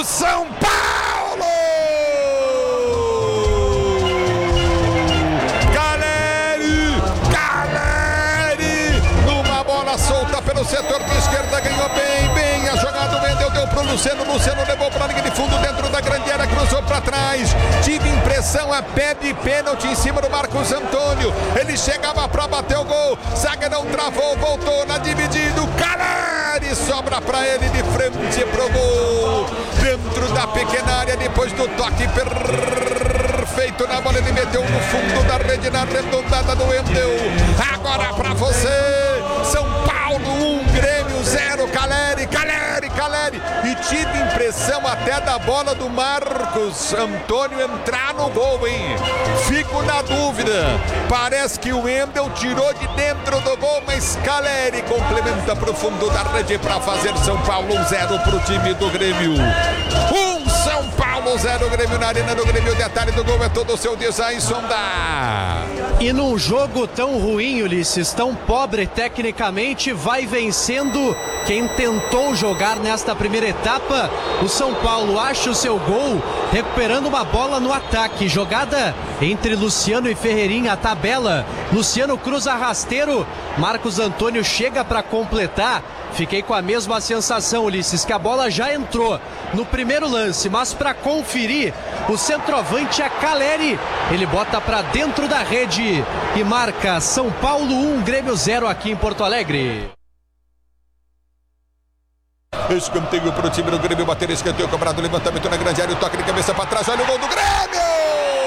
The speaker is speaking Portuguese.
do São Paulo! Caleri, numa bola solta pelo setor de esquerda, ganhou bem a jogada, o Wendel deu pro Luciano levou pra linha de fundo dentro da grande área, cruzou pra trás, tive impressão, a pé de pênalti em cima do Marcos Antônio, ele chegava pra bater o gol, zaga não travou, voltou na dividida, Caleri sobra pra ele de frente pro gol, dentro da pequena área, depois do toque perfeito na bola, ele meteu no fundo da rede, na arredondada do Wendel. Agora pra você, São Paulo 1, Grêmio 0, Caleri, e tive impressão até da bola do Marcos Antônio entrar no gol, hein? Fico na dúvida, parece que o Wendel tirou de dentro do gol, mas Caleri complementa pro fundo da rede para fazer São Paulo 0 pro time do Grêmio. São Paulo 0, Grêmio na Arena do Grêmio. O detalhe do gol é todo o seu design, Sonda. E num jogo tão ruim, Ulisses, tão pobre tecnicamente, vai vencendo quem tentou jogar nesta primeira etapa. O São Paulo acha o seu gol, recuperando uma bola no ataque. Jogada entre Luciano e Ferreirinha, a tabela. Luciano cruza rasteiro, Marcos Antônio chega para completar. Fiquei com a mesma sensação, Ulisses, que a bola já entrou no primeiro lance, mas para conferir, o centroavante é Caleri. Ele bota para dentro da rede e marca São Paulo 1, Grêmio 0 aqui em Porto Alegre. Escanteio para o time do Grêmio, bater escanteio, cobrado, levantamento na grande área, o toque de cabeça para trás, olha o gol do Grêmio!